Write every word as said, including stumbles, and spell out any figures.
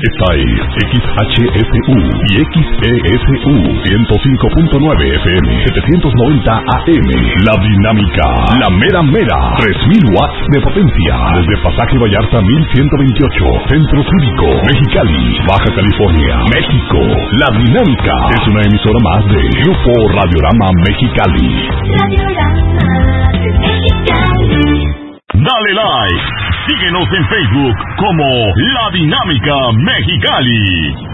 Esta es X H F U y X E S U ciento cinco punto nueve F M, setecientos noventa A M. La Dinámica, la mera mera, tres mil watts de potencia. Desde Pasaje Vallarta mil ciento veintiocho, Centro Cívico, Mexicali, Baja California, México. La Dinámica es una emisora más de Grupo Radiorama Mexicali. Radiorama Mexicali. Dale like, síguenos en Facebook como La Dinámica Mexicali.